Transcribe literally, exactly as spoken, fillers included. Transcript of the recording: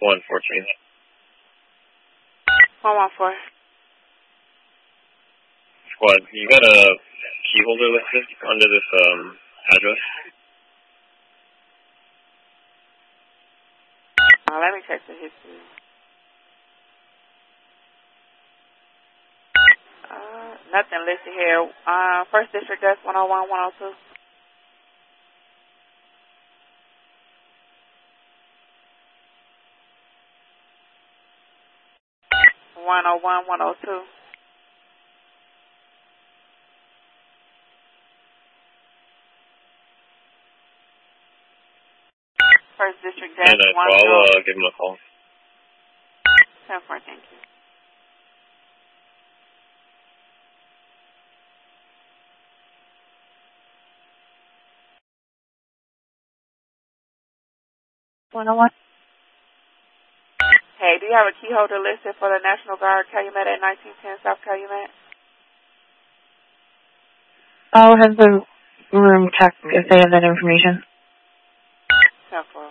one fourteen. one one four. Squad, you got a key holder listed under this um, address? Uh, let me check the history. Uh, nothing listed here. Uh, First District desk one oh one, one oh two. one oh one, one oh two. First District desk And one I'll oh. uh, give him a call. ten four, thank you. one oh one. Hey, do you have a key holder listed for the National Guard Calumet at nineteen ten South Calumet? I'll have the room check if they have that information. ten four.